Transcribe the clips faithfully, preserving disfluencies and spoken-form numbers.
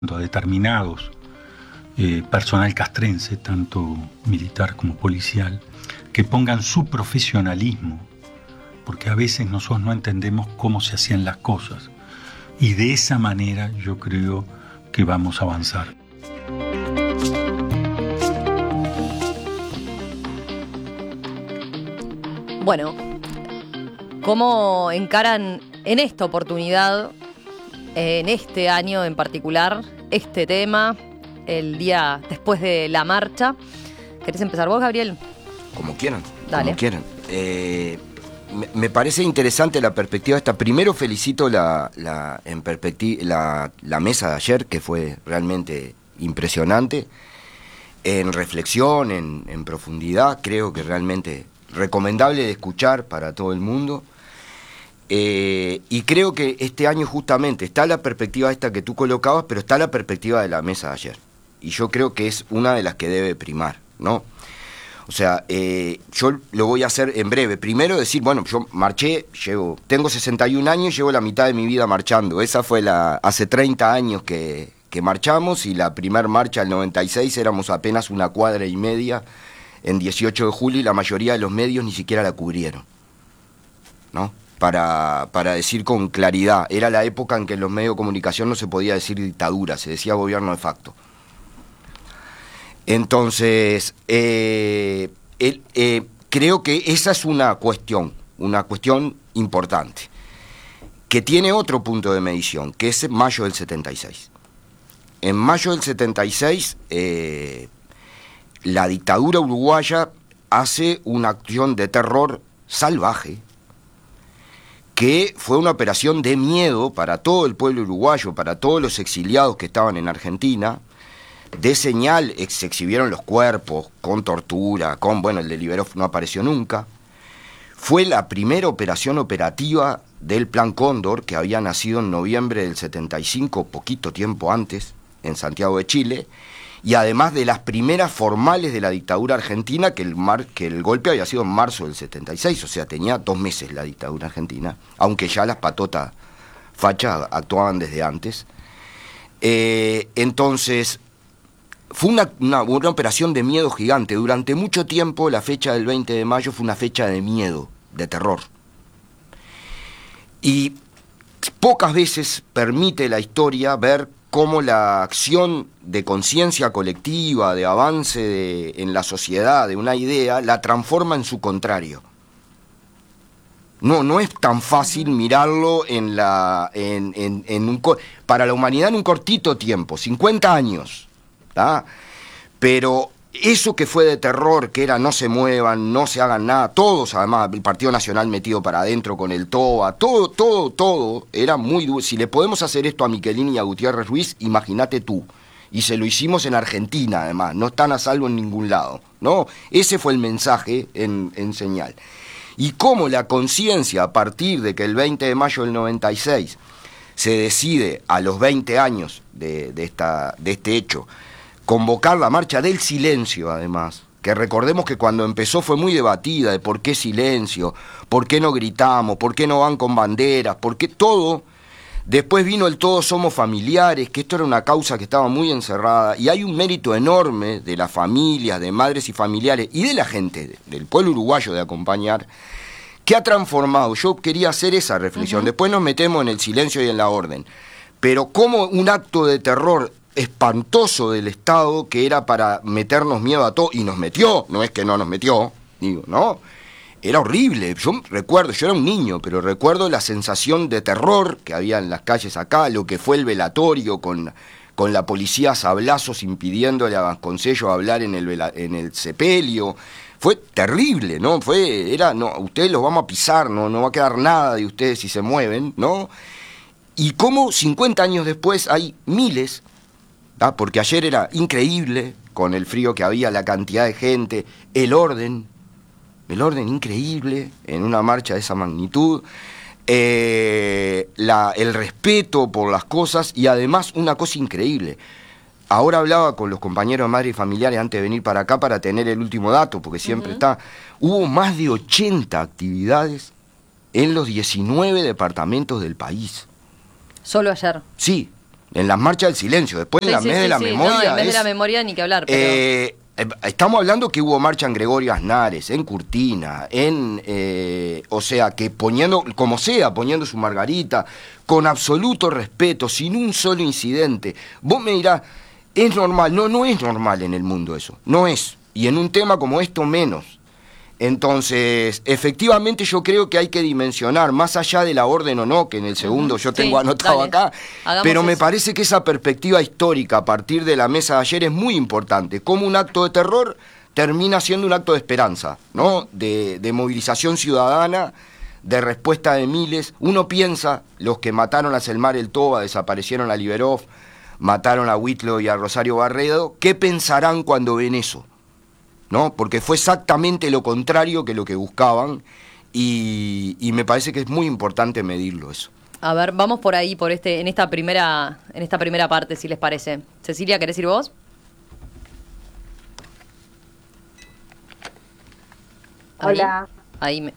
a determinados eh, personal castrense, tanto militar como policial, que pongan su profesionalismo, porque a veces nosotros no entendemos cómo se hacían las cosas, y de esa manera yo creo que vamos a avanzar. Bueno, ¿cómo encaran en esta oportunidad, en este año en particular, este tema, el día después de la marcha? ¿Querés empezar vos, Gabriel? Como quieran, Dale. como quieran. Eh, me, me parece interesante la perspectiva esta. Primero felicito la, la, en perspectiva, la, la mesa de ayer, que fue realmente impresionante. En reflexión, en, en profundidad, creo que realmente recomendable de escuchar para todo el mundo. Eh, y creo que este año justamente está la perspectiva esta que tú colocabas, pero está la perspectiva de la mesa de ayer. Y yo creo que es una de las que debe primar, ¿no? O sea, eh, yo lo voy a hacer en breve. Primero decir, bueno, yo marché, llevo, tengo sesenta y un años y llevo la mitad de mi vida marchando. Esa fue la, hace treinta años que, que marchamos, y la primer marcha del noventa y seis éramos apenas una cuadra y media en dieciocho de julio, y la mayoría de los medios ni siquiera la cubrieron, ¿no? Para, para decir con claridad, era la época en que en los medios de comunicación no se podía decir dictadura, se decía gobierno de facto. Entonces, eh, el, eh, creo que esa es una cuestión, una cuestión importante, que tiene otro punto de medición, que es mayo del setenta y seis. En mayo del setenta y seis, eh, la dictadura uruguaya hace una acción de terror salvaje, que fue una operación de miedo para todo el pueblo uruguayo, para todos los exiliados que estaban en Argentina. De señal se exhibieron los cuerpos, con tortura, con, bueno, el de Liberov no apareció nunca. Fue la primera operación operativa del Plan Cóndor, que había nacido en noviembre del setenta y cinco, poquito tiempo antes, en Santiago de Chile, y además de las primeras formales de la dictadura argentina, que el, mar, que el golpe había sido en marzo del setenta y seis, o sea, tenía dos meses la dictadura argentina, aunque ya las patotas fachas actuaban desde antes. Eh, entonces, fue una, una, una operación de miedo gigante. Durante mucho tiempo la fecha del veinte de mayo fue una fecha de miedo, de terror. Y pocas veces permite la historia ver cómo la acción de conciencia colectiva, de avance de, en la sociedad, de una idea, la transforma en su contrario. No, no es tan fácil mirarlo en la, en, en, en un, para la humanidad en un cortito tiempo, cincuenta años, ¿tá? Pero eso que fue de terror, que era no se muevan, no se hagan nada, todos, además, el Partido Nacional metido para adentro con el TOA, todo, todo, todo, era muy duro. Si le podemos hacer esto a Michelini y a Gutiérrez Ruiz, imagínate tú. Y se lo hicimos en Argentina, además, no están a salvo en ningún lado, ¿no? Ese fue el mensaje en, en señal. Y cómo la conciencia, a partir de que el veinte de mayo del noventa y seis se decide, a los veinte años de, de, esta, de este hecho, convocar la marcha del silencio, además, que recordemos que cuando empezó fue muy debatida, de por qué silencio, por qué no gritamos, por qué no van con banderas, por qué todo. Después vino el todos somos familiares, que esto era una causa que estaba muy encerrada, y hay un mérito enorme de las familias, de madres y familiares, y de la gente, del pueblo uruguayo, de acompañar, que ha transformado. Yo quería hacer esa reflexión. Uh-huh. Después nos metemos en el silencio y en la orden, pero como un acto de terror espantoso del Estado, que era para meternos miedo a todo, y nos metió, no es que no nos metió, digo, no, era horrible. Yo recuerdo, yo era un niño, pero recuerdo la sensación de terror que había en las calles acá, lo que fue el velatorio con, con la policía a sablazos impidiéndole a Vasconcellos hablar en el, vela, en el sepelio. Fue terrible, ¿no? Fue, era, no, ustedes los vamos a pisar, no, no va a quedar nada de ustedes si se mueven, ¿no? Y cómo cincuenta años después hay miles, ¿ah? Porque ayer era increíble, con el frío que había, la cantidad de gente, el orden, el orden increíble en una marcha de esa magnitud, eh, la, el respeto por las cosas, y además una cosa increíble. Ahora hablaba con los compañeros de madre y familiares antes de venir para acá para tener el último dato, porque siempre uh-huh. está. Hubo más de ochenta actividades en los diecinueve departamentos del país. ¿Solo ayer? Sí. en las marchas del silencio, después Sí, en la sí, mes sí, de la sí. memoria. No, en mes es, de la memoria ni que hablar, pero... eh, eh, estamos hablando que hubo marcha en Gregorio Aznares, en Curtina, en eh, o sea, que poniendo, como sea, poniendo su margarita, con absoluto respeto, sin un solo incidente. Vos me dirás, es normal, no, no es normal en el mundo eso, no es, y en un tema como esto menos. Entonces, efectivamente yo creo que hay que dimensionar, más allá de la orden o no, que en el segundo yo tengo Sí, anotado dale. acá, Hagamos pero me eso. parece que esa perspectiva histórica a partir de la mesa de ayer es muy importante. Como un acto de terror termina siendo un acto de esperanza, ¿no? De, de movilización ciudadana, de respuesta de miles. Uno piensa, los que mataron a Selmar El Toba, desaparecieron a Liberov, mataron a Whitlow y a Rosario Barredo, ¿qué pensarán cuando ven eso? ¿No? Porque fue exactamente lo contrario que lo que buscaban y, y me parece que es muy importante medirlo eso. A ver, vamos por ahí, por este, en esta primera, en esta primera parte, si les parece. Cecilia, ¿querés ir vos? Ahí, Hola. Ahí me...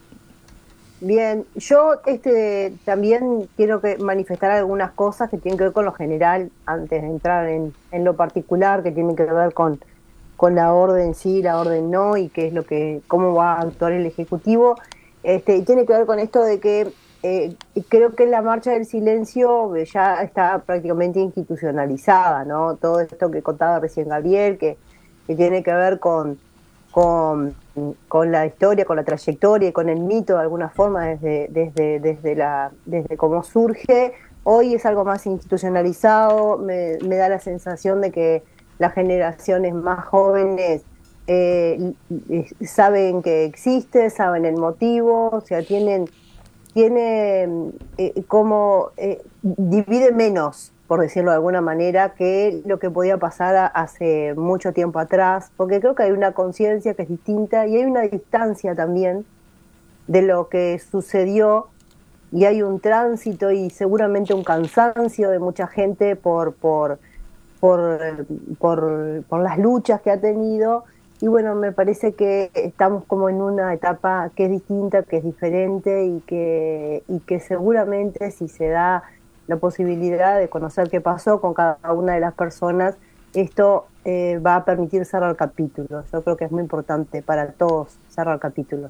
Bien, yo este también quiero que manifestar algunas cosas que tienen que ver con lo general antes de entrar en, en lo particular, que tienen que ver con con la orden sí, la orden no, y qué es lo que, cómo va a actuar el Ejecutivo. Este, y tiene que ver con esto de que eh, creo que la marcha del silencio ya está prácticamente institucionalizada, ¿no? Todo esto que contaba recién Gabriel, que, que tiene que ver con, con, con la historia, con la trayectoria y con el mito de alguna forma desde, desde, desde, la, desde cómo surge. Hoy es algo más institucionalizado, me, me da la sensación de que las generaciones más jóvenes eh, saben que existe, saben el motivo, o sea, tienen, tiene eh, como eh, divide menos, por decirlo de alguna manera, que lo que podía pasar a, hace mucho tiempo atrás, porque creo que hay una conciencia que es distinta y hay una distancia también de lo que sucedió y hay un tránsito y seguramente un cansancio de mucha gente por... por Por, por, por las luchas que ha tenido y bueno, me parece que estamos como en una etapa que es distinta, que es diferente y que, y que seguramente si se da la posibilidad de conocer qué pasó con cada una de las personas, esto eh, va a permitir cerrar capítulos. Yo creo que es muy importante para todos cerrar capítulos.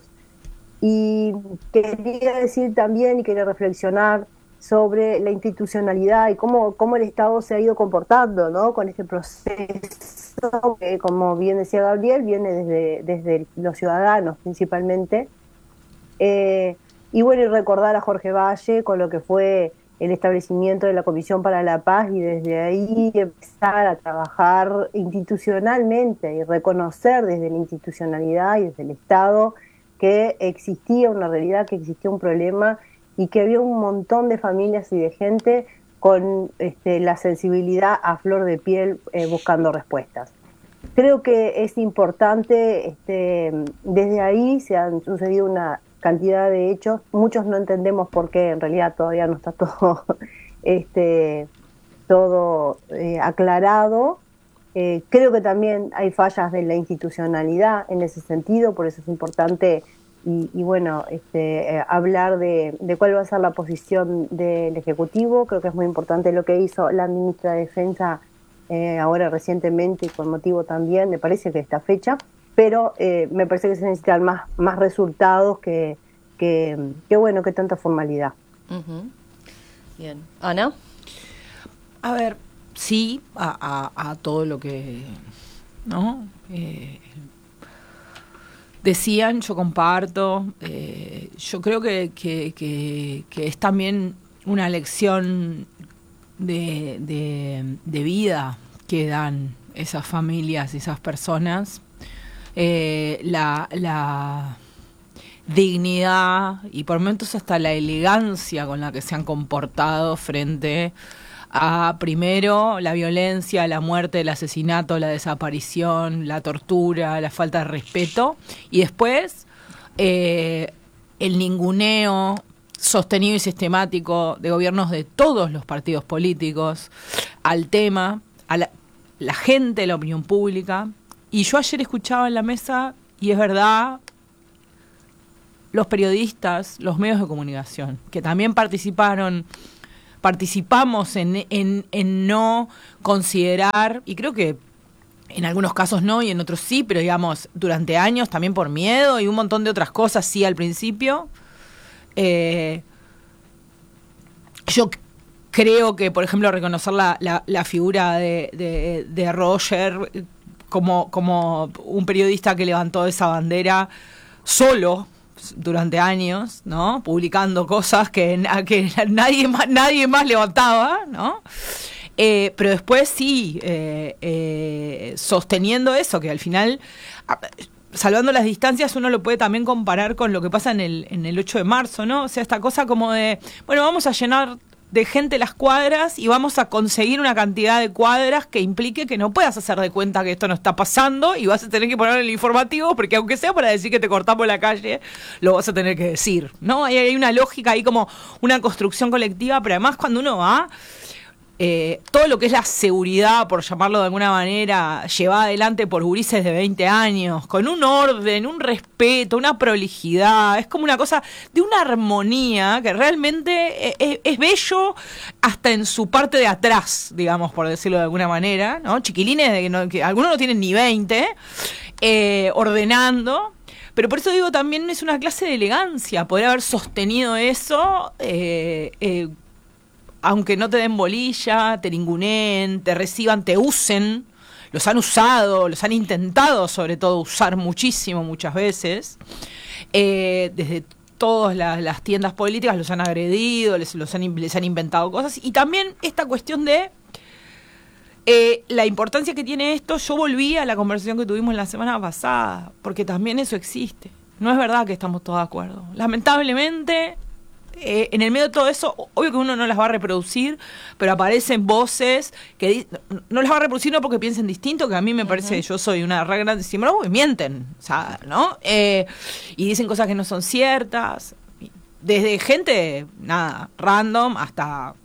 Y quería decir también y quería reflexionar sobre la institucionalidad y cómo, cómo el Estado se ha ido comportando, ¿no? Con este proceso que, como bien decía Gabriel, viene desde, desde los ciudadanos principalmente. Eh, y bueno, y recordar a Jorge Valle con lo que fue el establecimiento de la Comisión para la Paz y desde ahí empezar a trabajar institucionalmente y reconocer desde la institucionalidad y desde el Estado que existía una realidad, que existía un problema y que había un montón de familias y de gente con este, la sensibilidad a flor de piel eh, buscando respuestas. Creo que es importante, este, desde ahí se han sucedido una cantidad de hechos, muchos no entendemos por qué, en realidad todavía no está todo, este, todo eh, aclarado. Eh, creo que también hay fallas de la institucionalidad en ese sentido, por eso es importante Y, y bueno, este, eh, hablar de, de cuál va a ser la posición del Ejecutivo. Creo que es muy importante lo que hizo la ministra de Defensa eh, ahora recientemente y con motivo también, me parece que esta fecha, pero eh, me parece que se necesitan más, más resultados que, que, que, bueno, que tanta formalidad. Uh-huh. Bien. ¿Ana? A ver, sí, a, a, a todo lo que... ¿no? Eh, Decían, yo comparto, eh, yo creo que, que, que, que es también una lección de, de, de vida que dan esas familias y esas personas, eh, la, la dignidad y por momentos hasta la elegancia con la que se han comportado frente a, primero, la violencia, la muerte, el asesinato, la desaparición, la tortura, la falta de respeto, y después eh, el ninguneo sostenido y sistemático de gobiernos de todos los partidos políticos al tema, a la, la gente, la opinión pública. Y yo ayer escuchaba en la mesa, y es verdad, los periodistas, los medios de comunicación, que también participaron participamos en, en, en no considerar, y creo que en algunos casos no y en otros sí, pero digamos, durante años también por miedo y un montón de otras cosas sí al principio. Eh, yo creo que, por ejemplo, reconocer la, la, la figura de, de, de Roger como, como un periodista que levantó esa bandera solo durante años, ¿no? Publicando cosas que, que nadie más, nadie más levantaba, ¿no? Eh, pero después sí, eh, eh, sosteniendo eso, que al final, salvando las distancias, uno lo puede también comparar con lo que pasa en el, en el ocho de marzo, ¿no? O sea, esta cosa como de, bueno, vamos a llenar de gente las cuadras y vamos a conseguir una cantidad de cuadras que implique que no puedas hacer de cuenta que esto no está pasando y vas a tener que poner en el informativo, porque aunque sea para decir que te cortamos la calle, lo vas a tener que decir, ¿no? Hay, hay una lógica ahí, como una construcción colectiva, pero además cuando uno va, Eh, todo lo que es la seguridad, por llamarlo de alguna manera, llevada adelante por gurises de veinte años, con un orden, un respeto, una prolijidad, es como una cosa de una armonía que realmente es, es bello hasta en su parte de atrás, digamos, por decirlo de alguna manera, ¿no? Chiquilines de que, no, que algunos no tienen ni veinte, eh, ordenando. Pero por eso digo, también es una clase de elegancia poder haber sostenido eso, eh, eh, aunque no te den bolilla, te ninguneen, te reciban, te usen, los han usado, los han intentado sobre todo usar muchísimo, muchas veces, eh, desde todas las, las tiendas políticas los han agredido, les, los han, les han inventado cosas, y también esta cuestión de eh, la importancia que tiene esto. Yo volví a la conversación que tuvimos la semana pasada, porque también eso existe, no es verdad que estamos todos de acuerdo, lamentablemente. Eh, en el medio de todo eso, obvio que uno no las va a reproducir, pero aparecen voces que di- no las va a reproducir no porque piensen distinto, que a mí me parece, uh-huh. Yo soy una re grande simbrón, porque mienten, o sea, ¿no? Eh, y dicen cosas que no son ciertas, desde gente, nada, random, hasta,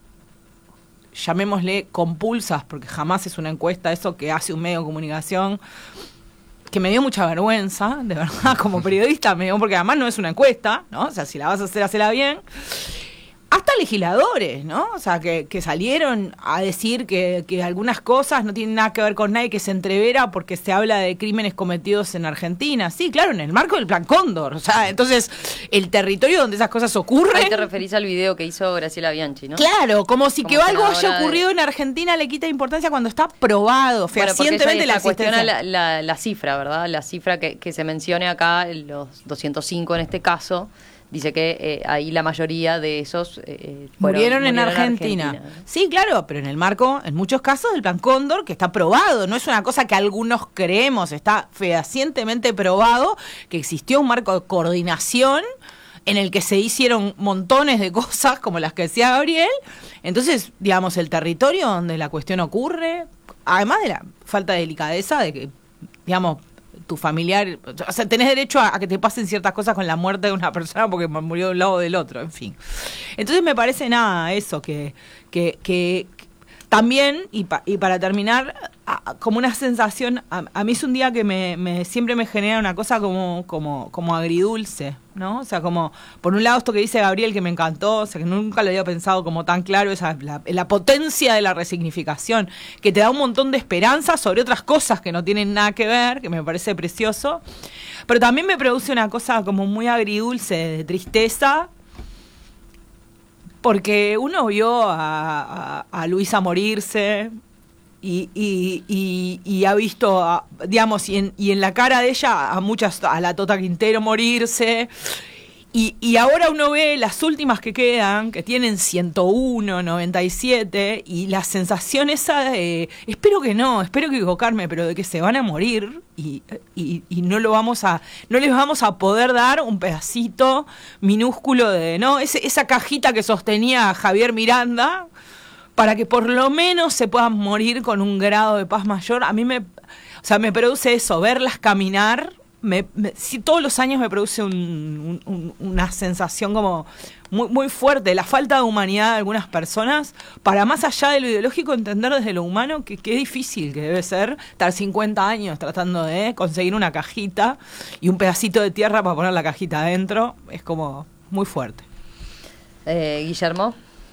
llamémosle, compulsas, porque jamás es una encuesta, eso que hace un medio de comunicación, que me dio mucha vergüenza, de verdad, como periodista, me dio, porque además no es una encuesta, ¿no? O sea, si la vas a hacer, hacela bien. Hasta legisladores, ¿no? O sea, que, que salieron a decir que, que algunas cosas no tienen nada que ver con nadie, que se entrevera porque se habla de crímenes cometidos en Argentina. Sí, claro, en el marco del Plan Cóndor. O sea, entonces, el territorio donde esas cosas ocurren... Ahí te referís al video que hizo Graciela Bianchi, ¿no? Claro, como si como que algo haya ocurrido de... en Argentina le quita importancia cuando está probado fehacientemente. Bueno, la cuestiona la, la, la cifra, ¿verdad? La cifra que, que se mencione acá, los doscientos cinco en este caso... Dice que eh, ahí la mayoría de esos eh, fueron, murieron, en, murieron Argentina. en Argentina. Sí, claro, pero en el marco, en muchos casos, del Plan Cóndor, que está probado. No es una cosa que algunos creemos, está fehacientemente probado que existió un marco de coordinación en el que se hicieron montones de cosas como las que decía Gabriel. Entonces, digamos, el territorio donde la cuestión ocurre, además de la falta de delicadeza de que, digamos, tu familiar, o sea, tenés derecho a, a que te pasen ciertas cosas con la muerte de una persona porque murió de un lado o del otro, en fin. Entonces me parece nada eso, que, que, que también, y, pa, y para terminar, a, como una sensación, a, a mí es un día que me, me siempre me genera una cosa como, como, como agridulce, ¿no? O sea, como, por un lado esto que dice Gabriel, que me encantó, o sea, que nunca lo había pensado como tan claro, esa la, la potencia de la resignificación, que te da un montón de esperanza sobre otras cosas que no tienen nada que ver, que me parece precioso, pero también me produce una cosa como muy agridulce, de tristeza, porque uno vio a, a, a Luisa morirse y, y, y, y ha visto, a, digamos, y en, y en la cara de ella a muchas, a la Tota Quintero morirse. Y, y ahora uno ve las últimas que quedan, que tienen ciento uno, noventa y siete, y la sensación esa de, espero que no, espero que equivocarme, pero de que se van a morir y, y, y no lo vamos a, no les vamos a poder dar un pedacito minúsculo de, ¿no? Ese, esa cajita que sostenía Javier Miranda, para que por lo menos se puedan morir con un grado de paz mayor. A mí me, o sea, me produce eso, verlas caminar. Me, me, sí, todos los años me produce un, un, un, una sensación como muy, muy fuerte, la falta de humanidad de algunas personas, para más allá de lo ideológico, entender desde lo humano que qué difícil que debe ser estar cincuenta años tratando de conseguir una cajita y un pedacito de tierra para poner la cajita adentro. Es como muy fuerte. Eh, Guillermo.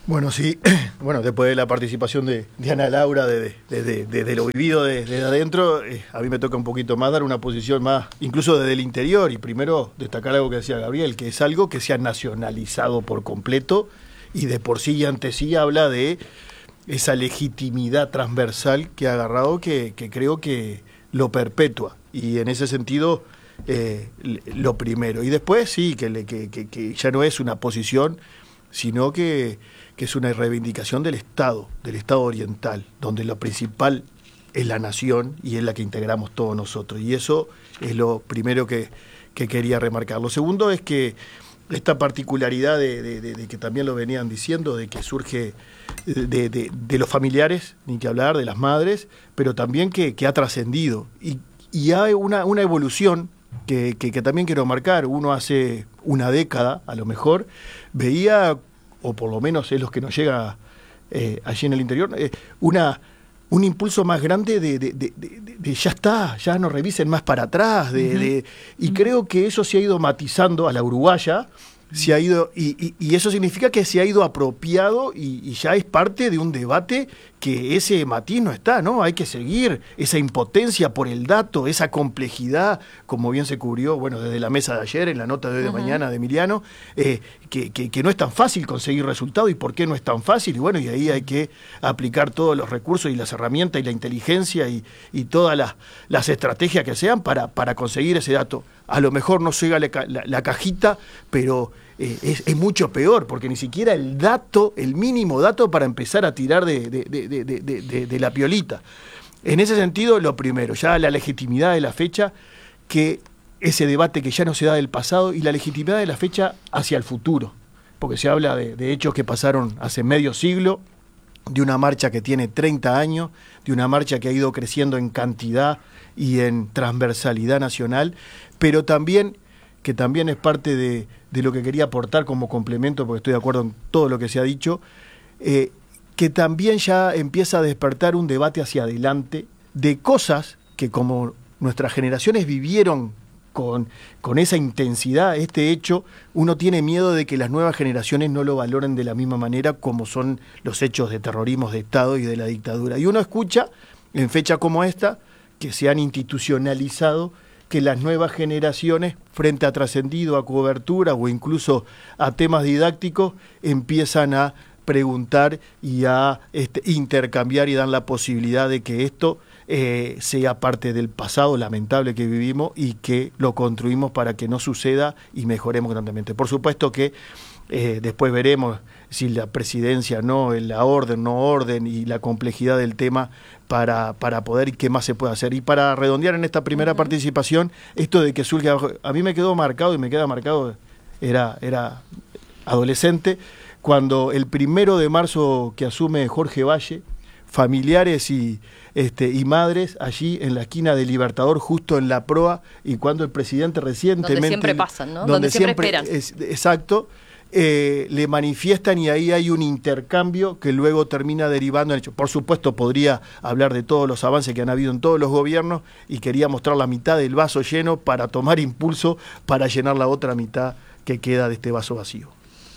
Bueno, sí, bueno, después de la participación de, de Ana Laura, de, de, de, de, de lo vivido desde de adentro, eh, a mí me toca un poquito más dar una posición más, incluso desde el interior, y primero destacar algo que decía Gabriel, que es algo que se ha nacionalizado por completo, y de por sí y ante sí habla de esa legitimidad transversal que ha agarrado, que, que creo que lo perpetúa, y en ese sentido, eh, lo primero. Y después sí, que, que, que, que ya no es una posición, sino que... que es una reivindicación del Estado, del Estado oriental, donde lo principal es la nación y es la que integramos todos nosotros. Y eso es lo primero que, que quería remarcar. Lo segundo es que esta particularidad de, de, de, de que también lo venían diciendo, de que surge de, de, de los familiares, ni que hablar, de las madres, pero también que, que ha trascendido. Y, y hay una, una evolución que, que, que también quiero marcar. Uno hace una década, a lo mejor, veía... o por lo menos es lo que nos llega eh, allí en el interior, eh, una un impulso más grande de, de, de, de, de, de ya está, ya no revisen más para atrás, de, uh-huh. de, y uh-huh. creo que eso se ha ido matizando a la uruguaya, se ha ido, y, y, y eso significa que se ha ido apropiado y, y ya es parte de un debate que ese matiz no está, ¿no? Hay que seguir esa impotencia por el dato, esa complejidad, como bien se cubrió, bueno, desde la mesa de ayer, en la nota de hoy de uh-huh. mañana de Emiliano, eh, que, que, que no es tan fácil conseguir resultados. ¿Y por qué no es tan fácil? Y bueno, y ahí hay que aplicar todos los recursos y las herramientas y la inteligencia y, y todas las, las estrategias que sean para, para conseguir ese dato. A lo mejor no llega la, la, la cajita, pero eh, es, es mucho peor, porque ni siquiera el dato, el mínimo dato para empezar a tirar de, de, de, de, de, de, de la piolita. En ese sentido, lo primero, ya la legitimidad de la fecha, que ese debate que ya no se da del pasado, y la legitimidad de la fecha hacia el futuro, porque se habla de, de hechos que pasaron hace medio siglo, de una marcha que tiene treinta años, de una marcha que ha ido creciendo en cantidad y en transversalidad nacional, pero también, que también es parte de, de lo que quería aportar como complemento, porque estoy de acuerdo en todo lo que se ha dicho, eh, que también ya empieza a despertar un debate hacia adelante de cosas que como nuestras generaciones vivieron con, con esa intensidad, este hecho, uno tiene miedo de que las nuevas generaciones no lo valoren de la misma manera como son los hechos de terrorismo de Estado y de la dictadura. Y uno escucha, en fecha como esta, que se han institucionalizado, que las nuevas generaciones, frente a trascendido, a cobertura o incluso a temas didácticos, empiezan a preguntar y a este, intercambiar y dan la posibilidad de que esto eh, sea parte del pasado lamentable que vivimos y que lo construimos para que no suceda y mejoremos grandemente. Por supuesto que eh, después veremos si la presidencia no, la orden, no orden y la complejidad del tema para, para poder y qué más se puede hacer. Y para redondear en esta primera uh-huh. participación, esto de que surge, a mí me quedó marcado y me queda marcado, era, era adolescente, cuando el primero de marzo que asume Jorge Valle, familiares y, este, y madres allí en la esquina de Libertador, justo en la proa, y cuando el presidente recientemente... Donde siempre pasan, ¿no? Donde, donde siempre, siempre esperan. Es, exacto. Eh, le manifiestan y ahí hay un intercambio que luego termina derivando en hecho. Por supuesto podría hablar de todos los avances que han habido en todos los gobiernos y quería mostrar la mitad del vaso lleno para tomar impulso para llenar la otra mitad que queda de este vaso vacío.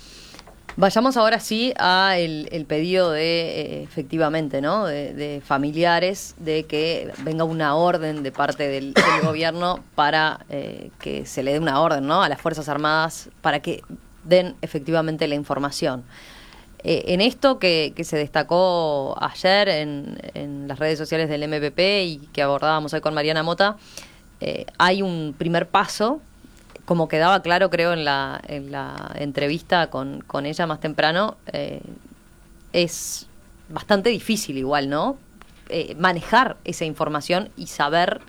Vayamos ahora sí a el, el pedido de, eh, efectivamente, ¿no? De, de familiares, de que venga una orden de parte del, del gobierno para eh, que se le dé una orden, ¿no? A las Fuerzas Armadas para que den efectivamente la información. Eh, en esto que, que se destacó ayer en, en las redes sociales del M P P y que abordábamos hoy con Mariana Mota, eh, hay un primer paso, como quedaba claro creo en la, en la entrevista con, con ella más temprano, eh, es bastante difícil igual, ¿no? Eh, manejar esa información y saber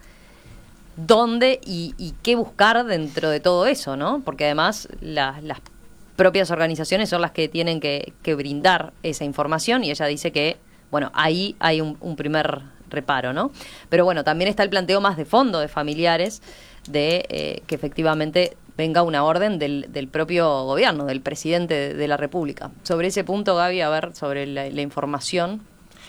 dónde y, y qué buscar dentro de todo eso, ¿no? Porque además la, las propias organizaciones son las que tienen que, que brindar esa información y ella dice que, bueno, ahí hay un, un primer reparo, ¿no? Pero bueno, también está el planteo más de fondo de familiares de eh, que efectivamente venga una orden del, del propio gobierno, del presidente de, de la República. Sobre ese punto, Gaby, a ver, sobre la, la información.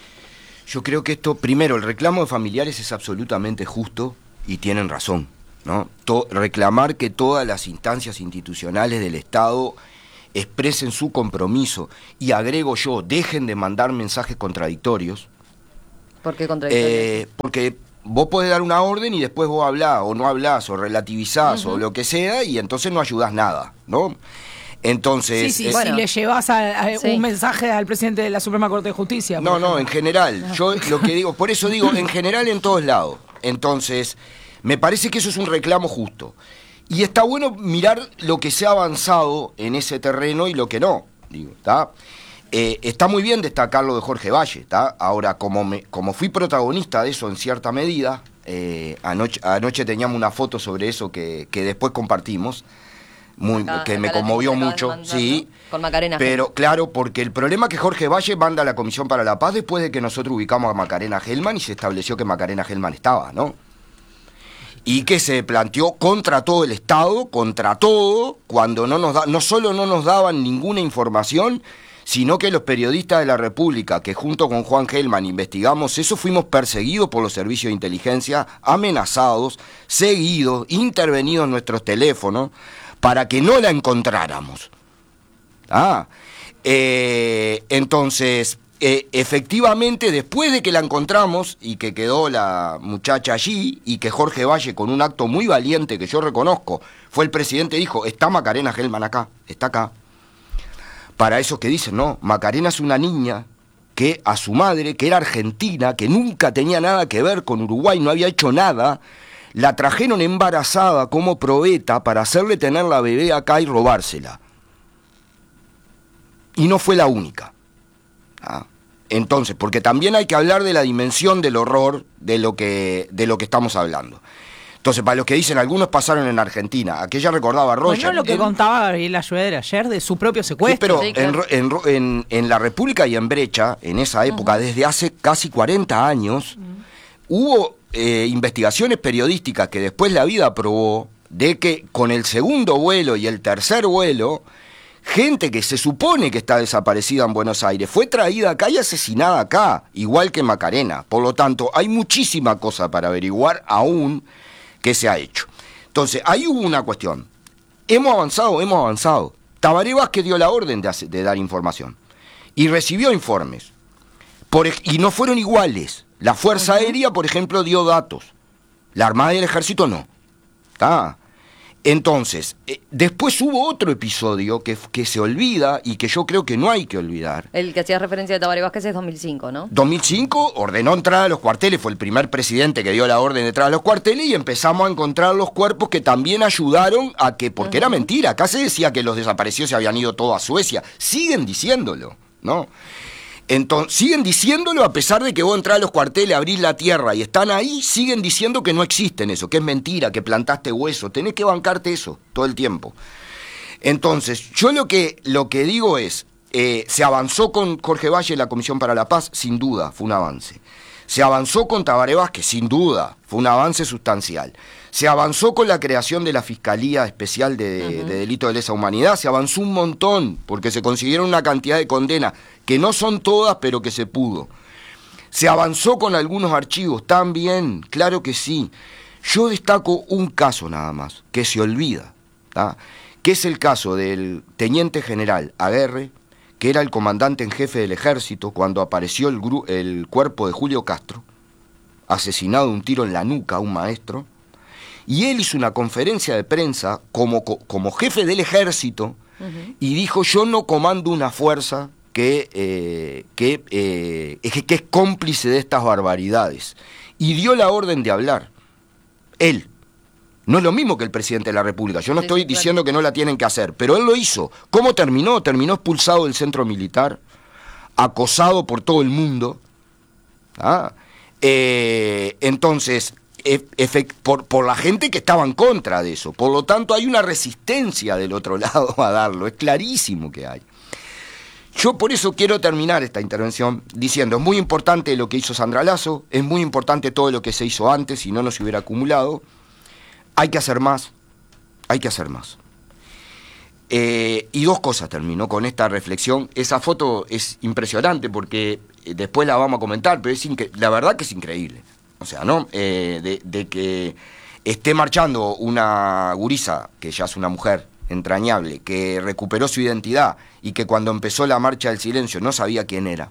Yo creo que esto, primero, el reclamo de familiares es absolutamente justo y tienen razón, ¿no? To- reclamar que todas las instancias institucionales del Estado expresen su compromiso, y agrego yo, dejen de mandar mensajes contradictorios. ¿Por qué contradictorios? Eh, porque vos podés dar una orden y después vos hablás, o no hablás, o relativizás, uh-huh. o lo que sea, y entonces no ayudás nada, ¿no? Entonces, sí, sí, eh, bueno. Si le llevas a, a sí. un mensaje al presidente de la Suprema Corte de Justicia. No, ejemplo. no, en general. Yo lo que digo, por eso digo, en general en todos lados. Entonces, me parece que eso es un reclamo justo. Y está bueno mirar lo que se ha avanzado en ese terreno y lo que no. Digo, ¿está? Eh, está muy bien destacar lo de Jorge Valle, ¿está? Ahora, como, me, como fui protagonista de eso en cierta medida, eh, anoche, anoche teníamos una foto sobre eso que, que después compartimos. Muy, acá, que acá me conmovió mucho, mandar, sí, ¿no? Con Macarena pero Hellman. Claro, porque el problema es que Jorge Valle manda a la Comisión para la Paz después de que nosotros ubicamos a Macarena Hellman y se estableció que Macarena Hellman estaba, ¿no? Y que se planteó contra todo el Estado, contra todo, cuando no nos da, no solo no nos daban ninguna información, sino que los periodistas de la República, que junto con Juan Hellman investigamos eso, fuimos perseguidos por los servicios de inteligencia, amenazados, seguidos, intervenidos en nuestros teléfonos, para que no la encontráramos. Ah, eh, entonces, eh, efectivamente, después de que la encontramos y que quedó la muchacha allí, y que Jorge Valle, con un acto muy valiente que yo reconozco, fue el presidente, dijo, está Macarena Hellman acá, está acá. Para esos que dicen, no, Macarena es una niña que a su madre, que era argentina, que nunca tenía nada que ver con Uruguay, no había hecho nada, la trajeron embarazada como probeta para hacerle tener la bebé acá y robársela. Y no fue la única. ¿Ah? Entonces, porque también hay que hablar de la dimensión del horror de lo que, de lo que estamos hablando. Entonces, para los que dicen, algunos pasaron en Argentina. Aquella recordaba a Rocha. Bueno, lo que en, contaba Gabriela Schroeder ayer de su propio secuestro. Sí, pero sí, claro. en, en, en, en la República y en Brecha, en esa época, uh-huh. desde hace casi cuarenta años, uh-huh. hubo eh, investigaciones periodísticas que después la vida probó de que con el segundo vuelo y el tercer vuelo, gente que se supone que está desaparecida en Buenos Aires fue traída acá y asesinada acá, igual que Macarena. Por lo tanto, hay muchísima cosa para averiguar aún que se ha hecho. Entonces, ahí hubo una cuestión. Hemos avanzado, hemos avanzado. Tabaré Vázquez dio la orden de, hacer, de dar información. Y recibió informes. Por, y no fueron iguales. La Fuerza Aérea, por ejemplo, dio datos. La Armada y el Ejército no. ¿Está? Entonces, eh, después hubo otro episodio que, que se olvida y que yo creo que no hay que olvidar. El que hacía referencia de Tabaré Vázquez es dos mil cinco, ¿no? dos mil cinco ordenó entrar a los cuarteles, fue el primer presidente que dio la orden de entrar a los cuarteles y empezamos a encontrar los cuerpos que también ayudaron a que, porque uh-huh. era mentira, acá se decía que los desaparecidos se habían ido todos a Suecia, siguen diciéndolo, ¿no? Entonces, siguen diciéndolo a pesar de que vos entrás a los cuarteles, abrís la tierra y están ahí, siguen diciendo que no existen eso, que es mentira, que plantaste hueso, tenés que bancarte eso todo el tiempo. Entonces, yo lo que, lo que digo es, eh, se avanzó con Jorge Valle en la Comisión para la Paz, sin duda, fue un avance. Se avanzó con Tabaré Vázquez, sin duda, fue un avance sustancial. Se avanzó con la creación de la Fiscalía Especial de, uh-huh. de Delito de Lesa Humanidad, se avanzó un montón, porque se consiguieron una cantidad de condenas, que no son todas, pero que se pudo. Se avanzó con algunos archivos, también, claro que sí. Yo destaco un caso nada más, que se olvida, ¿tá? Que es el caso del teniente general Aguerre, que era el comandante en jefe del ejército cuando apareció el, gru- el cuerpo de Julio Castro, asesinado de un tiro en la nuca a un maestro, y él hizo una conferencia de prensa como, como jefe del ejército, uh-huh. y dijo, yo no comando una fuerza que, eh, que, eh, es, que es cómplice de estas barbaridades, y dio la orden de hablar, él. No es lo mismo que el presidente de la República. Yo no sí, estoy sí, diciendo claro. que no la tienen que hacer, pero él lo hizo. ¿Cómo terminó? Terminó expulsado del centro militar, acosado por todo el mundo. ¿Ah? Eh, entonces, e- efect- por, por la gente que estaba en contra de eso. Por lo tanto, hay una resistencia del otro lado a darlo. Es clarísimo que hay. Yo por eso quiero terminar esta intervención diciendo, es muy importante lo que hizo Sandra Lasso, es muy importante todo lo que se hizo antes, si no, no se hubiera acumulado. Hay que hacer más, hay que hacer más. Eh, y dos cosas termino con esta reflexión. Esa foto es impresionante porque eh, después la vamos a comentar, pero es incre- la verdad que es increíble. O sea, ¿no? Eh, de, de que esté marchando una gurisa, que ya es una mujer, entrañable, que recuperó su identidad y que cuando empezó la marcha del silencio no sabía quién era,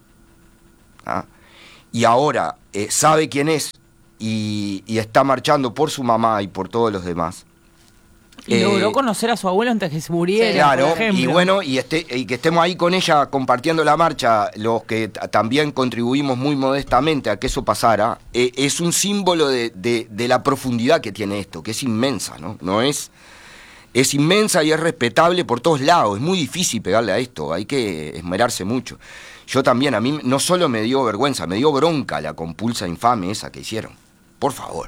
¿ah? Y ahora eh, sabe quién es y, y está marchando por su mamá y por todos los demás. Y eh, logró conocer a su abuelo antes que se muriera, sí, claro, por ejemplo. Y bueno, y, este, y que estemos ahí con ella compartiendo la marcha, los que t- también contribuimos muy modestamente a que eso pasara, eh, es un símbolo de, de, de la profundidad que tiene esto, que es inmensa, ¿no? No es, es inmensa y es respetable por todos lados, es muy difícil pegarle a esto, hay que esmerarse mucho. Yo también, a mí no solo me dio vergüenza, me dio bronca la compulsa infame esa que hicieron, por favor.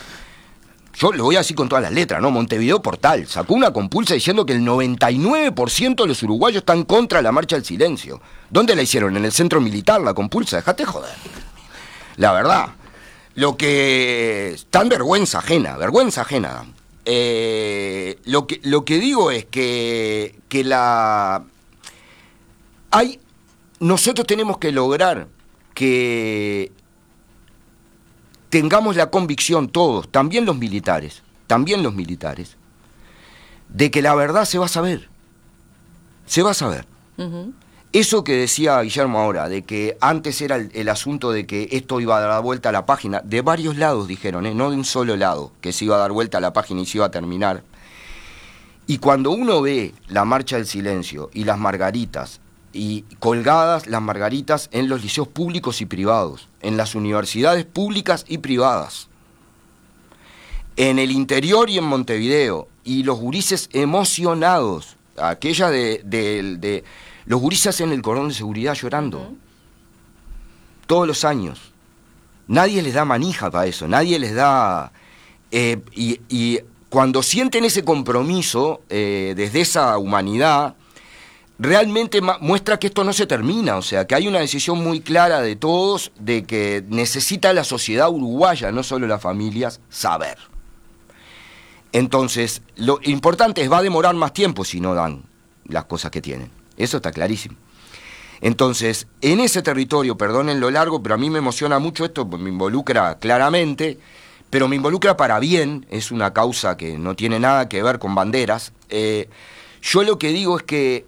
Yo lo voy a decir con todas las letras, ¿no? Montevideo Portal sacó una compulsa diciendo que el noventa y nueve por ciento de los uruguayos están contra la marcha del silencio. ¿Dónde la hicieron? ¿En el centro militar la compulsa? Dejate joder. La verdad, lo que... tan vergüenza ajena, vergüenza ajena. Eh, lo, que, lo que digo es que, que la... hay... Nosotros tenemos que lograr que... tengamos la convicción todos, también los militares, también los militares, de que la verdad se va a saber, se va a saber. Uh-huh. Eso que decía Guillermo ahora, de que antes era el, el asunto de que esto iba a dar vuelta a la página, de varios lados dijeron, ¿eh? No de un solo lado, que se iba a dar vuelta a la página y se iba a terminar. Y cuando uno ve la marcha del silencio y las margaritas, y colgadas las margaritas en los liceos públicos y privados, en las universidades públicas y privadas, en el interior y en Montevideo, y los gurises emocionados, aquella de, de, de los gurises en el cordón de seguridad llorando, uh-huh. todos los años. Nadie les da manija para eso, nadie les da... Eh, y, y cuando sienten ese compromiso eh, desde esa humanidad, realmente ma- muestra que esto no se termina, o sea, que hay una decisión muy clara de todos de que necesita la sociedad uruguaya, no solo las familias, saber. Entonces, lo importante es, va a demorar más tiempo si no dan las cosas que tienen, eso está clarísimo. Entonces, en ese territorio, perdonen lo largo, pero a mí me emociona mucho esto, me involucra claramente, pero me involucra para bien, es una causa que no tiene nada que ver con banderas. Eh, yo lo que digo es que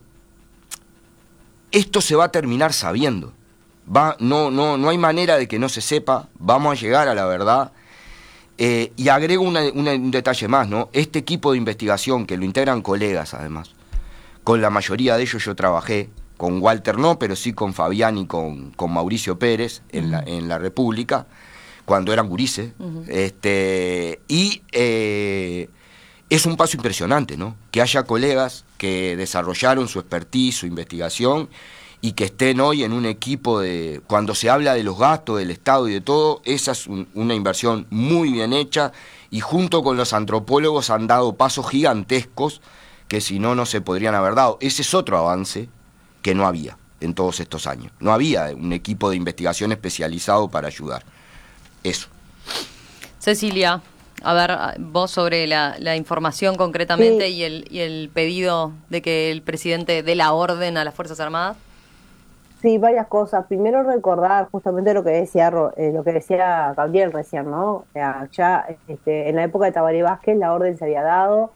esto se va a terminar sabiendo. Va, no, no, no hay manera de que no se sepa, vamos a llegar a la verdad. Eh, y agrego una, una, un detalle más, ¿no? Este equipo de investigación, que lo integran colegas además, con la mayoría de ellos yo trabajé, con Walter no, pero sí con Fabián y con, con Mauricio Pérez en, uh-huh. la, en la República, cuando eran gurises, uh-huh. este, y eh, es un paso impresionante, ¿no? Que haya colegas que desarrollaron su expertise, su investigación, y que estén hoy en un equipo de... Cuando se habla de los gastos del Estado y de todo, esa es un, una inversión muy bien hecha, y junto con los antropólogos han dado pasos gigantescos que si no, no se podrían haber dado. Ese es otro avance que no había en todos estos años. No había un equipo de investigación especializado para ayudar. Eso. Cecilia, a ver, vos sobre la, la información concretamente, sí. y, el, y el pedido de que el presidente dé la orden a las Fuerzas Armadas. Sí, varias cosas. Primero recordar justamente lo que decía eh, lo que decía Gabriel recién, ¿no? O sea, ya este, en la época de Tabaré Vázquez la orden se había dado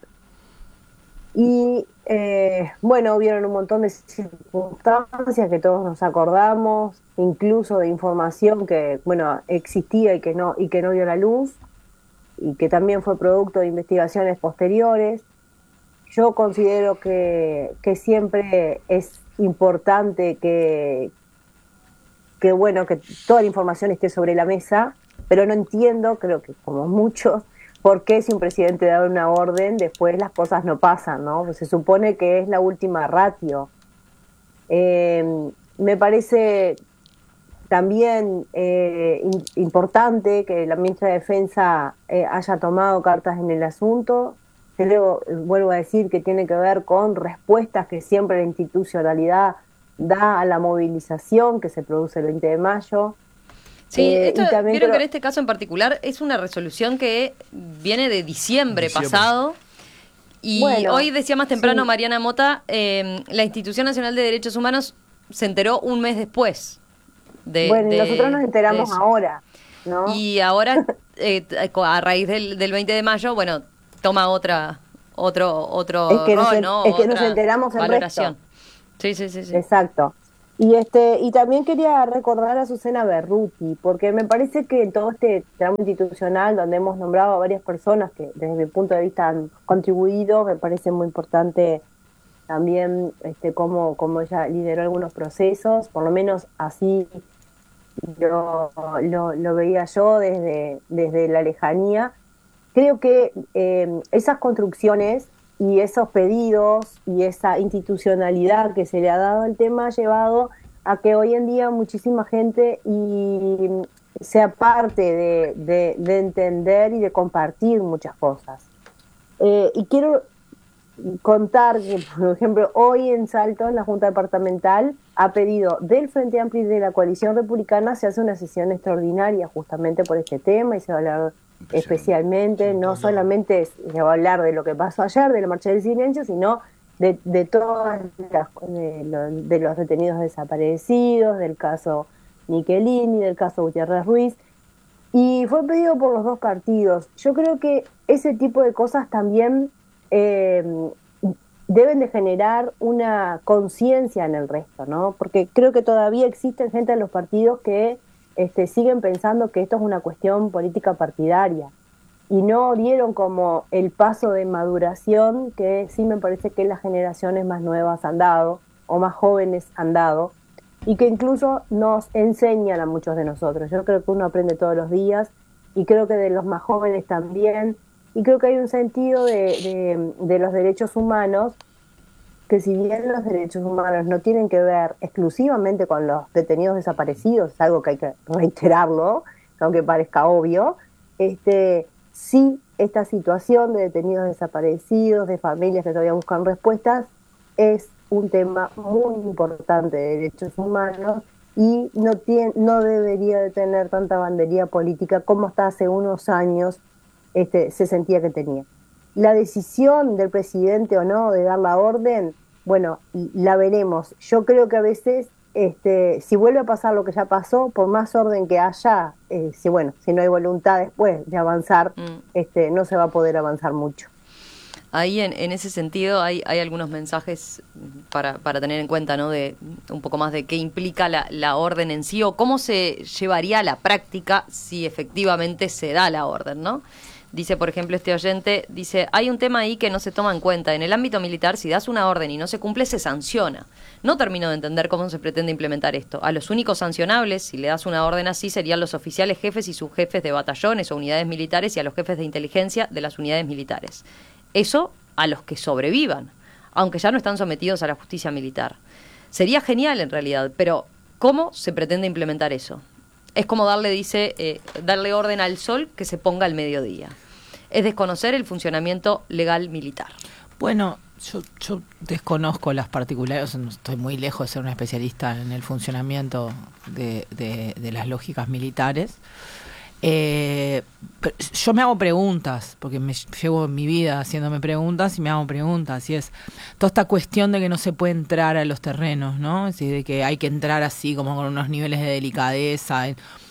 y eh, bueno, hubieron un montón de circunstancias que todos nos acordamos, incluso de información que bueno existía y que no y que no dio la luz y que también fue producto de investigaciones posteriores. Yo considero que, que siempre es importante que, que, bueno, que toda la información esté sobre la mesa, pero no entiendo, creo que como muchos, por qué si un presidente da una orden, después las cosas no pasan, ¿no? Se supone que es la última ratio. Eh, me parece también eh, in, importante que la ministra de Defensa eh, haya tomado cartas en el asunto. Creo, vuelvo a decir, que tiene que ver con respuestas que siempre la institucionalidad da a la movilización que se produce el veinte de mayo. Sí, eh, esto, y también vieron creo... que en este caso en particular es una resolución que viene de diciembre, diciembre. pasado. Y bueno, hoy decía más temprano sí. Mariana Mota, eh, la Institución Nacional de Derechos Humanos se enteró un mes después. De, bueno, de, nosotros nos enteramos ahora, ¿no? Y ahora, eh, a raíz del, del veinte de mayo, bueno, toma otra otro otro es que rol, nos, ¿no? Es que Otra nos enteramos el valoración. resto. Sí, sí, sí, sí. Exacto. Y este y también quería recordar a Susana Berruti, porque me parece que en todo este tramo institucional donde hemos nombrado a varias personas que desde mi punto de vista han contribuido, me parece muy importante también este cómo, cómo ella lideró algunos procesos, por lo menos así lo, lo, lo veía yo desde, desde la lejanía. Creo que eh, esas construcciones y esos pedidos y esa institucionalidad que se le ha dado al tema ha llevado a que hoy en día muchísima gente y sea parte de, de, de entender y de compartir muchas cosas. Eh, y quiero contar que, por ejemplo, hoy en Salto, en la Junta Departamental, ha pedido del Frente Amplio y de la Coalición Republicana se hace una sesión extraordinaria justamente por este tema y se va a hablar especialmente, no solamente se va a hablar de lo que pasó ayer, de la marcha del silencio, sino de, de todas las, de, lo, de los detenidos desaparecidos, del caso Michelini, del caso Gutiérrez Ruiz, y fue pedido por los dos partidos. Yo creo que ese tipo de cosas también eh, deben de generar una conciencia en el resto, ¿no? Porque creo que todavía existen gente en los partidos que Este, siguen pensando que esto es una cuestión política partidaria y no dieron como el paso de maduración que sí me parece que las generaciones más nuevas han dado o más jóvenes han dado y que incluso nos enseñan a muchos de nosotros. Yo creo que uno aprende todos los días y creo que de los más jóvenes también, y creo que hay un sentido de, de, de los derechos humanos que si bien los derechos humanos no tienen que ver exclusivamente con los detenidos desaparecidos, es algo que hay que reiterarlo, aunque parezca obvio, este, sí esta situación de detenidos desaparecidos, de familias que todavía buscan respuestas, es un tema muy importante de derechos humanos y no, tiene, no debería de tener tanta bandería política como hasta hace unos años este, se sentía que tenía. La decisión del presidente o no de dar la orden, bueno, la veremos. Yo creo que a veces, este, si vuelve a pasar lo que ya pasó, por más orden que haya, eh, si bueno, si no hay voluntad después de avanzar, mm. este, no se va a poder avanzar mucho. Ahí en, en ese sentido hay, hay algunos mensajes para, para tener en cuenta, ¿no? De un poco más de qué implica la, la orden en sí o cómo se llevaría a la práctica si efectivamente se da la orden, ¿no? Dice, por ejemplo, este oyente, dice, hay un tema ahí que no se toma en cuenta. En el ámbito militar, si das una orden y no se cumple, se sanciona. No termino de entender cómo se pretende implementar esto. A los únicos sancionables, si le das una orden así, serían los oficiales jefes y subjefes de batallones o unidades militares y a los jefes de inteligencia de las unidades militares. Eso a los que sobrevivan, aunque ya no están sometidos a la justicia militar. Sería genial en realidad, pero ¿cómo se pretende implementar eso? Es como darle, dice, eh, darle orden al sol que se ponga al mediodía. Es desconocer el funcionamiento legal militar. Bueno, yo, yo desconozco las particulares, estoy muy lejos de ser una especialista en el funcionamiento de, de, de las lógicas militares. Eh, yo me hago preguntas, porque me llevo mi vida haciéndome preguntas y me hago preguntas, y es toda esta cuestión de que no se puede entrar a los terrenos, ¿no? Es decir, de que hay que entrar así como con unos niveles de delicadeza.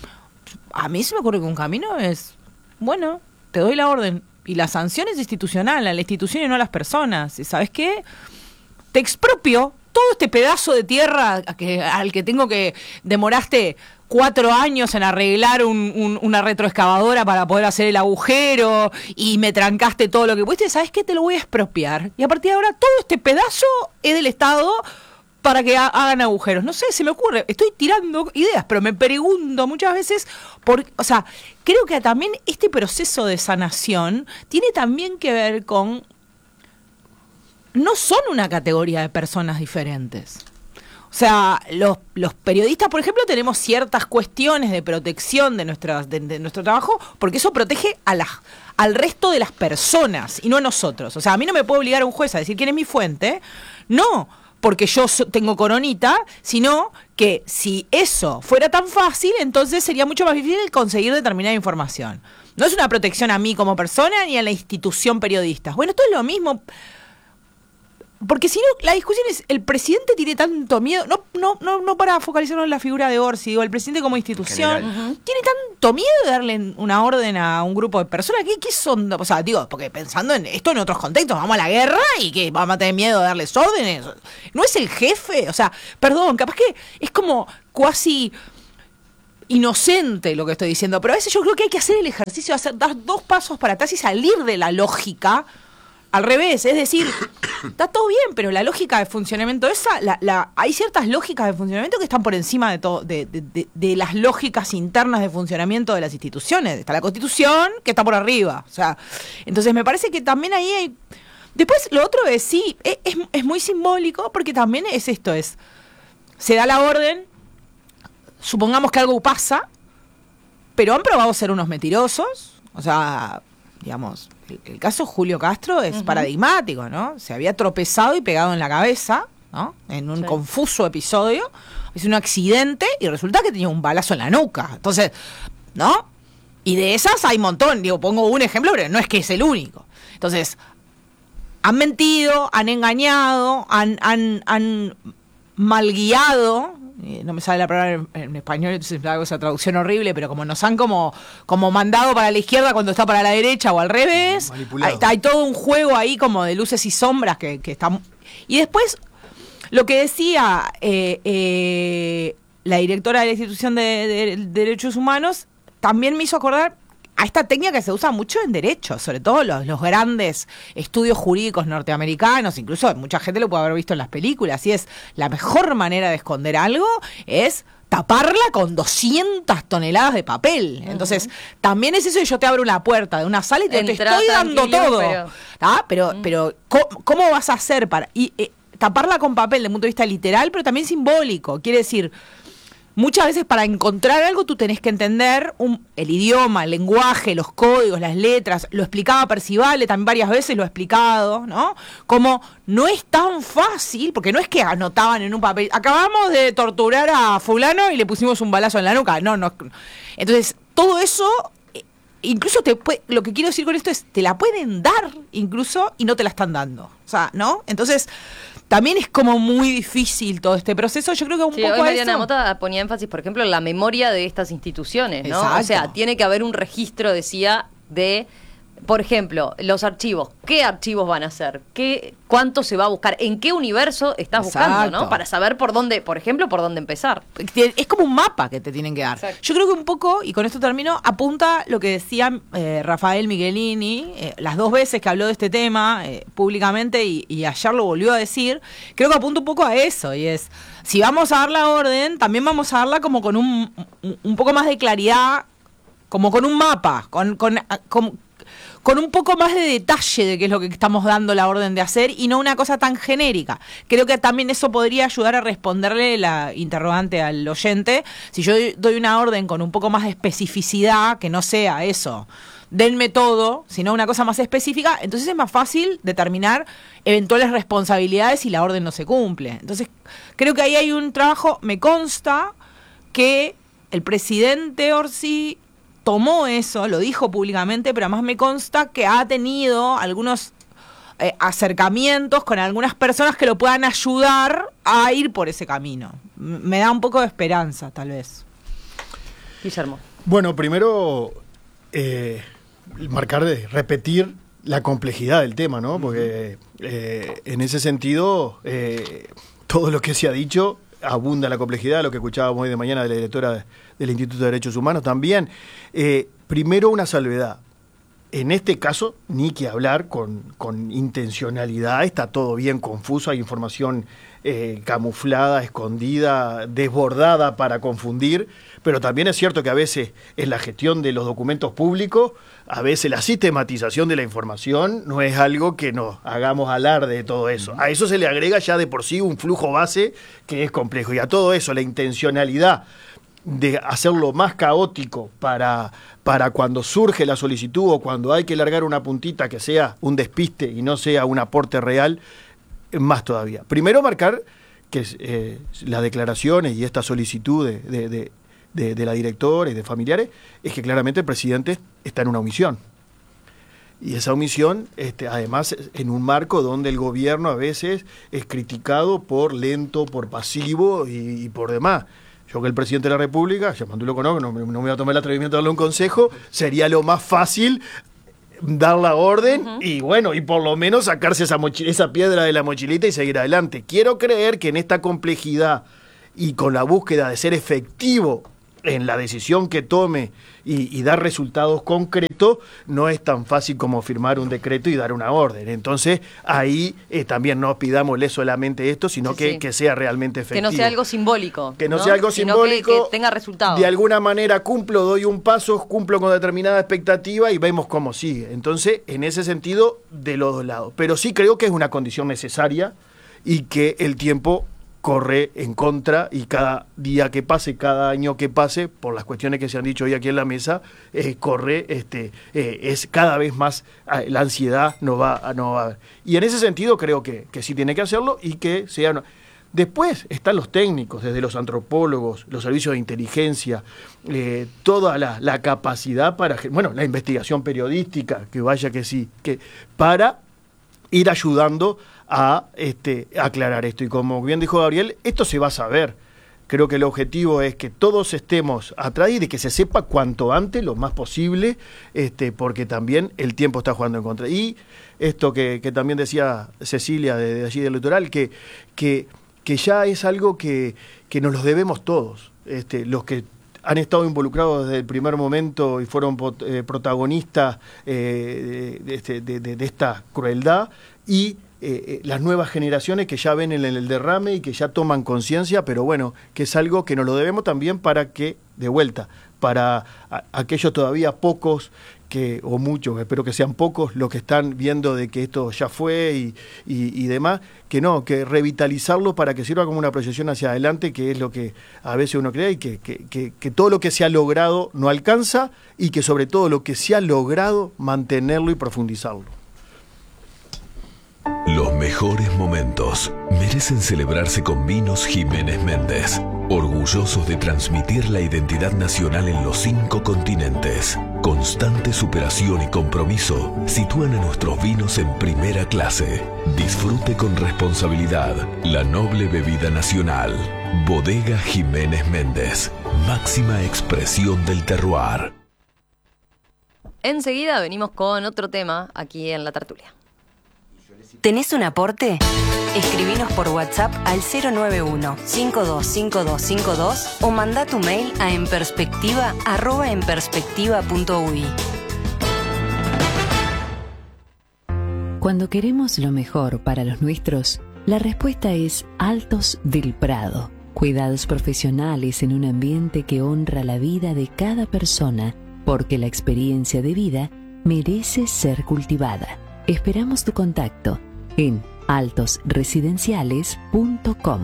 A mí se me ocurre que un camino es, bueno, te doy la orden y la sanción es institucional, a la institución y no a las personas. ¿Y sabes qué? Te expropio todo este pedazo de tierra que, al que tengo que demoraste cuatro años en arreglar un, un, una retroexcavadora para poder hacer el agujero y me trancaste todo lo que pudiste. ¿Sabes qué? Te lo voy a expropiar. Y a partir de ahora todo este pedazo es del Estado para que ha, hagan agujeros. No sé, se me ocurre. Estoy tirando ideas, pero me pregunto muchas veces, por, o sea, creo que también este proceso de sanación tiene también que ver con... No son una categoría de personas diferentes. O sea, los, los periodistas, por ejemplo, tenemos ciertas cuestiones de protección de, nuestras, de, de nuestro trabajo, porque eso protege a la, al resto de las personas y no a nosotros. O sea, a mí no me puede obligar a un juez a decir quién es mi fuente, no porque yo so, tengo coronita, sino que si eso fuera tan fácil, entonces sería mucho más difícil conseguir determinada información. No es una protección a mí como persona ni a la institución periodista. Bueno, esto es lo mismo. porque si no, la discusión es, el presidente tiene tanto miedo, no no no no para focalizarnos en la figura de Orsi, o el presidente como institución, uh-huh. tiene tanto miedo de darle una orden a un grupo de personas, ¿qué, qué son? O sea, digo, porque pensando en esto en otros contextos, vamos a la guerra y que vamos a tener miedo de darles órdenes, ¿no es el jefe? O sea, perdón, capaz que es como cuasi inocente lo que estoy diciendo, pero a veces yo creo que hay que hacer el ejercicio de hacer, dar dos pasos para atrás y salir de la lógica al revés, es decir, está todo bien, pero la lógica de funcionamiento esa, la, la, hay ciertas lógicas de funcionamiento que están por encima de, todo, de, de, de, de las lógicas internas de funcionamiento de las instituciones. Está la Constitución, que está por arriba. O sea, entonces me parece que también ahí hay... Después lo otro es, sí, es, es, es muy simbólico, porque también es esto, es, se da la orden, supongamos que algo pasa, pero han probado ser unos mentirosos, o sea, digamos... El, el caso Julio Castro es uh-huh. paradigmático, ¿no? Se había tropezado y pegado en la cabeza, ¿no? En un sí. confuso episodio. Es un accidente y resulta que tenía un balazo en la nuca. Entonces, ¿no? Y de esas hay un montón. Digo, pongo un ejemplo, pero no es que es el único. Entonces, han mentido, han engañado, han, han, han malguiado. No me sale la palabra en, en español, entonces hago esa traducción horrible, pero como nos han como, como mandado para la izquierda cuando está para la derecha o al revés, hay, hay todo un juego ahí como de luces y sombras que, que está... Y después, lo que decía eh, eh, la directora de la Institución de, de, de Derechos Humanos, también me hizo acordar a esta técnica que se usa mucho en derecho, sobre todo los, los grandes estudios jurídicos norteamericanos, incluso mucha gente lo puede haber visto en las películas, y es la mejor manera de esconder algo es taparla con doscientas toneladas de papel. Uh-huh. Entonces, también es eso de yo te abro una puerta de una sala y te, te estoy dando todo. Pero, ¿ah? pero, uh-huh. pero ¿cómo, ¿cómo vas a hacer para y, eh, taparla con papel desde el punto de vista literal, pero también simbólico? Quiere decir... Muchas veces para encontrar algo tú tenés que entender un, el idioma, el lenguaje, los códigos, las letras. Lo explicaba Percivale, también varias veces lo he explicado, ¿no? Como no es tan fácil, porque no es que anotaban en un papel, acabamos de torturar a fulano y le pusimos un balazo en la nuca. No, no. Entonces, todo eso, incluso te puede, lo que quiero decir con esto es, te la pueden dar incluso y no te la están dando. O sea, ¿no? Entonces... También es como muy difícil todo este proceso. Yo creo que un sí, poco hoy a Mariana eso... Mota ponía énfasis, por ejemplo, en la memoria de estas instituciones, ¿no? Exacto. O sea, tiene que haber un registro, decía, de... Por ejemplo, los archivos. ¿Qué archivos van a ser? ¿Qué, ¿Cuánto se va a buscar? ¿En qué universo estás Exacto. buscando, no? Para saber por dónde, por ejemplo, por dónde empezar. Es como un mapa que te tienen que dar. Exacto. Yo creo que un poco, y con esto termino, apunta lo que decía eh, Rafael Michelini, eh, las dos veces que habló de este tema eh, públicamente y, y ayer lo volvió a decir. Creo que apunta un poco a eso, y es, si vamos a dar la orden, también vamos a darla como con un, un, un poco más de claridad, como con un mapa, con... con, con con un poco más de detalle de qué es lo que estamos dando la orden de hacer y no una cosa tan genérica. Creo que también eso podría ayudar a responderle la interrogante al oyente. Si yo doy una orden con un poco más de especificidad, que no sea eso, denme todo, sino una cosa más específica, entonces es más fácil determinar eventuales responsabilidades si la orden no se cumple. Entonces, creo que ahí hay un trabajo, me consta que el presidente Orsi tomó eso, lo dijo públicamente, pero además me consta que ha tenido algunos eh, acercamientos con algunas personas que lo puedan ayudar a ir por ese camino. M- me da un poco de esperanza, tal vez. Guillermo. Bueno, primero, eh, marcar, de repetir la complejidad del tema, ¿no? Porque eh, en ese sentido, eh, todo lo que se ha dicho abunda la complejidad, lo que escuchábamos hoy de mañana de la directora de, del Instituto de Derechos Humanos también. Eh, primero, una salvedad. En este caso, ni que hablar con, con intencionalidad, está todo bien confuso, hay información eh, camuflada, escondida, desbordada para confundir, pero también es cierto que a veces en la gestión de los documentos públicos, a veces la sistematización de la información no es algo que nos hagamos alarde de todo eso. A eso se le agrega ya de por sí un flujo base que es complejo, y a todo eso la intencionalidad de hacerlo más caótico para, para cuando surge la solicitud o cuando hay que largar una puntita que sea un despiste y no sea un aporte real, más todavía. Primero marcar que eh, las declaraciones y esta solicitud de, de, de, de, de la directora y de familiares es que claramente el presidente está en una omisión. Y esa omisión, este, además, en un marco donde el gobierno a veces es criticado por lento, por pasivo y, y por demás. Yo que el presidente de la República, llamando lo conozco, no, no me voy a tomar el atrevimiento de darle un consejo, sería lo más fácil dar la orden uh-huh. y bueno, y por lo menos sacarse esa, mochila, esa piedra de la mochilita y seguir adelante. Quiero creer que en esta complejidad y con la búsqueda de ser efectivo en la decisión que tome y, y dar resultados concretos, no es tan fácil como firmar un decreto y dar una orden. Entonces, ahí eh, también no pidámosle solamente esto, sino sí, que, sí. que sea realmente efectivo. Que no sea algo simbólico. Que no, ¿no? sea algo sino simbólico. Que, que tenga resultados. De alguna manera cumplo, doy un paso, cumplo con determinada expectativa y vemos cómo sigue. Entonces, en ese sentido, de los dos lados. Pero sí creo que es una condición necesaria y que el tiempo corre en contra y cada día que pase, cada año que pase, por las cuestiones que se han dicho hoy aquí en la mesa, eh, corre, este, eh, es cada vez más, eh, la ansiedad no va, no va a haber. Y en ese sentido creo que, que sí tiene que hacerlo y que sea... Después están los técnicos, desde los antropólogos, los servicios de inteligencia, eh, toda la, la capacidad para, bueno, la investigación periodística, que vaya que sí, que para ir ayudando a este, aclarar esto. Y como bien dijo Gabriel, esto se va a saber. Creo que el objetivo es que todos estemos atrás y de que se sepa cuanto antes, lo más posible, este, porque también el tiempo está jugando en contra. Y esto que, que también decía Cecilia de, de allí del litoral, que, que, que ya es algo que, que nos los debemos todos, este, los que han estado involucrados desde el primer momento y fueron eh, protagonistas eh, de, de, de, de, de esta crueldad, y Eh, eh, las nuevas generaciones que ya ven el, el derrame y que ya toman conciencia, pero bueno, que es algo que nos lo debemos también para que, de vuelta, para a, aquellos todavía pocos, que o muchos, espero que sean pocos, los que están viendo de que esto ya fue y, y, y demás, que no, que revitalizarlo para que sirva como una proyección hacia adelante, que es lo que a veces uno cree, y que, que, que, que todo lo que se ha logrado no alcanza, y que sobre todo lo que se ha logrado, mantenerlo y profundizarlo. Los mejores momentos merecen celebrarse con Vinos Jiménez Méndez, orgullosos de transmitir la identidad nacional en los cinco continentes. Constante superación y compromiso sitúan a nuestros vinos en primera clase. Disfrute con responsabilidad la noble bebida nacional. Bodega Jiménez Méndez, máxima expresión del terroir. Enseguida venimos con otro tema aquí en La Tertulia. ¿Tenés un aporte? Escribinos por WhatsApp al cero nueve uno, cinco dos cinco dos cinco dos o manda tu mail a enperspectiva arroba enperspectiva punto u i. Cuando queremos lo mejor para los nuestros, la respuesta es Altos del Prado. Cuidados profesionales en un ambiente que honra la vida de cada persona, porque la experiencia de vida merece ser cultivada. Esperamos tu contacto en altos residenciales punto com.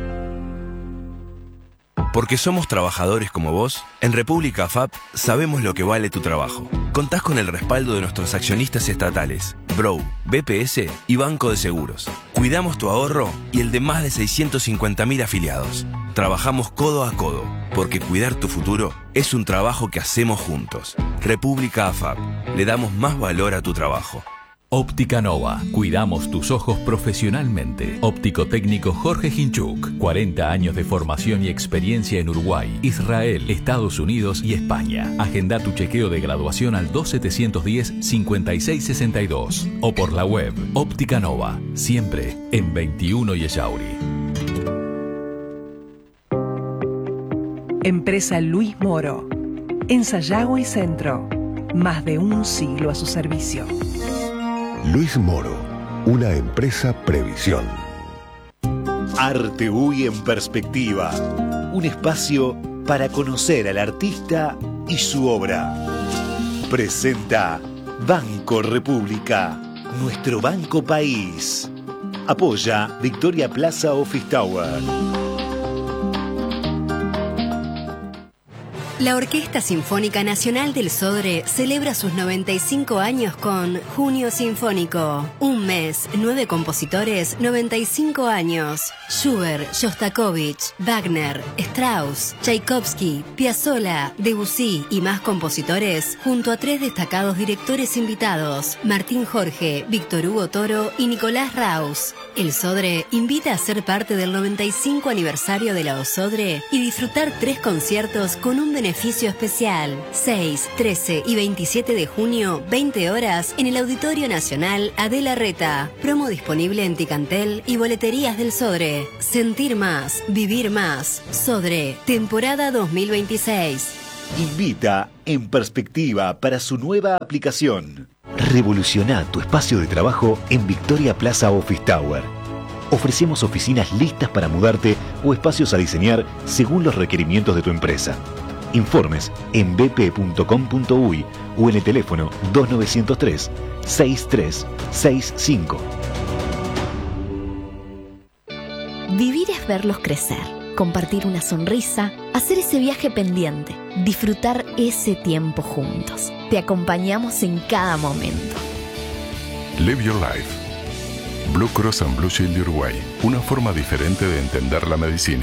Porque somos trabajadores como vos, en República F A P sabemos lo que vale tu trabajo. Contás con el respaldo de nuestros accionistas estatales, Brou, B P S y Banco de Seguros. Cuidamos tu ahorro y el de más de seiscientos cincuenta mil afiliados. Trabajamos codo a codo, porque cuidar tu futuro es un trabajo que hacemos juntos. República F A P, le damos más valor a tu trabajo. Óptica Nova. Cuidamos tus ojos profesionalmente. Óptico técnico Jorge Hinchuk. cuarenta años de formación y experiencia en Uruguay, Israel, Estados Unidos y España. Agenda tu chequeo de graduación al dos setecientos diez, cincuenta y seis sesenta y dos o por la web Óptica Nova. Siempre en veintiuno y Echauri. Empresa Luis Moro. En Sayago y Centro. Más de un siglo a su servicio. Luis Moro, una empresa Previsión. Arte U Y en Perspectiva, un espacio para conocer al artista y su obra. Presenta Banco República, nuestro banco país. Apoya Victoria Plaza Office Tower. La Orquesta Sinfónica Nacional del Sodre celebra sus noventa y cinco años con Junio Sinfónico. Un mes, nueve compositores, noventa y cinco años. Schubert, Shostakovich, Wagner, Strauss, Tchaikovsky, Piazzolla, Debussy y más compositores, junto a tres destacados directores invitados, Martín Jorge, Víctor Hugo Toro y Nicolás Raus. El Sodre invita a ser parte del noventa y cinco aniversario de la OSODRE y disfrutar tres conciertos con un beneficio especial. seis, trece y veintisiete de junio, veinte horas, en el Auditorio Nacional Adela Reta. Promo disponible en Ticantel y boleterías del Sodre. Sentir más, vivir más. Sodre, temporada dos mil veintiséis. Invita En Perspectiva para su nueva aplicación. Revoluciona tu espacio de trabajo en Victoria Plaza Office Tower. Ofrecemos oficinas listas para mudarte o espacios a diseñar según los requerimientos de tu empresa. Informes en b p punto com punto u y o en el teléfono dos nueve cero tres, seis tres seis cinco. Vivir es verlos crecer, compartir una sonrisa, hacer ese viaje pendiente, disfrutar ese tiempo juntos. Te acompañamos en cada momento. Live Your Life. Blue Cross and Blue Shield de Uruguay. Una forma diferente de entender la medicina.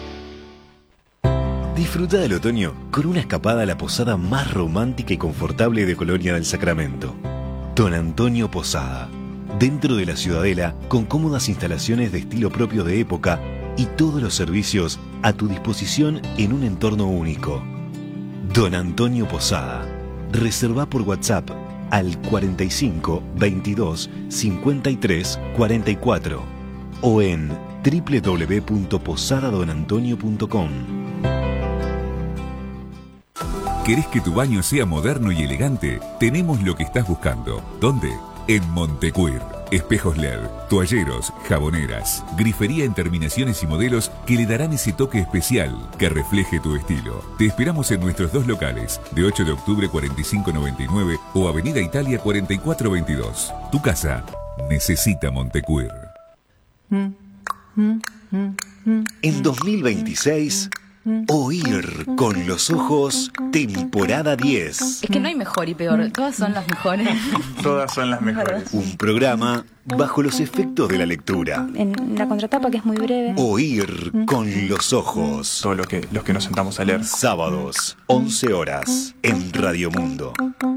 Disfruta del otoño con una escapada a la posada más romántica y confortable de Colonia del Sacramento. Don Antonio Posada. Dentro de la Ciudadela, con cómodas instalaciones de estilo propio de época y todos los servicios a tu disposición en un entorno único. Don Antonio Posada. Reserva por WhatsApp al cuarenta y cinco, veintidós, cincuenta y tres, cuarenta y cuatro o en doble u doble u doble u punto posada don antonio punto com. ¿Querés que tu baño sea moderno y elegante? Tenemos lo que estás buscando. ¿Dónde? En Montecuir. Espejos L E D, toalleros, jaboneras, grifería en terminaciones y modelos que le darán ese toque especial que refleje tu estilo. Te esperamos en nuestros dos locales, de ocho de octubre cuarenta y cinco noventa y nueve o Avenida Italia cuarenta y cuatro veintidós. Tu casa necesita Montecuir. En dos mil veintiséis, Oír con los ojos, temporada diez. Es que no hay mejor y peor, todas son las mejores. Todas son las mejores. Un programa bajo los efectos de la lectura. En la contratapa, que es muy breve. Oír con los ojos. Todo lo que, los que nos sentamos a leer. Sábados, once horas, en Radio Mundo.